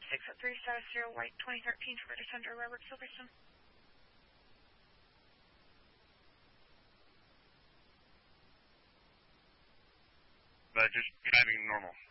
603 status 0 White 2013 Toyota Tundra Robert Silverstone. But just driving normal.